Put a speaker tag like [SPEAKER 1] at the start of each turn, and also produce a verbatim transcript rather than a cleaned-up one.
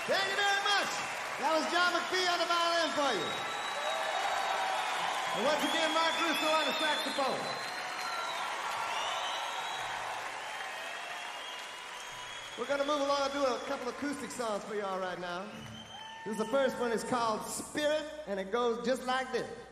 [SPEAKER 1] Thank you very much. That was John McPhee on the violin for you. And once again, Mark Russo on the saxophone. We're going to move along and do a couple acoustic songs for y'all right now. This is the first one. It's called Spirit, and it goes just like this.